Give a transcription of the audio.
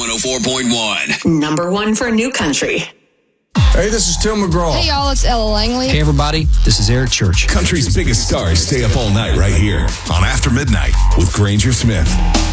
104.1. Number one for new country. Hey, this is Tim McGraw. Hey, y'all, it's Ella Langley. Hey, everybody, this is Eric Church. Country's biggest stars stay up all night right here on After Midnight with Granger Smith.